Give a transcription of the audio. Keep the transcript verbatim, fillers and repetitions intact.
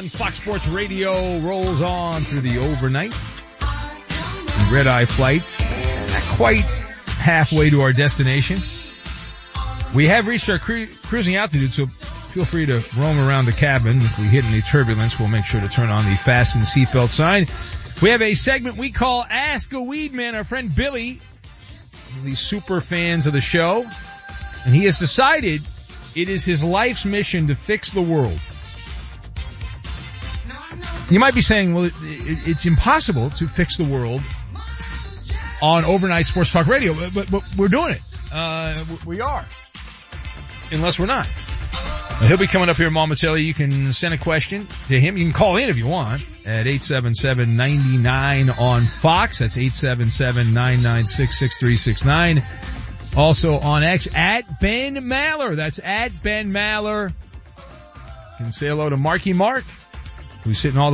Fox Sports Radio rolls on through the overnight. Red Eye flight, not quite halfway to our destination. We have reached our cru- cruising altitude, so feel free to roam around the cabin. If we hit any turbulence, we'll make sure to turn on the fasten seatbelt sign. We have a segment we call Ask a Weed Man. Our friend Billy, one of these super fans of the show, and he has decided it is his life's mission to fix the world. You might be saying, well, it, it, it's impossible to fix the world on overnight sports talk radio, but, but, but we're doing it. Uh, we are. Unless we're not. Well, he'll be coming up here momentarily. You can send a question to him. You can call in if you want at eight seven seven, nine nine on Fox. That's eight seven seven, nine nine six, six three six nine. Also on X at Ben Maller. That's at Ben Maller. You can say hello to Marky Mark, who's sitting all the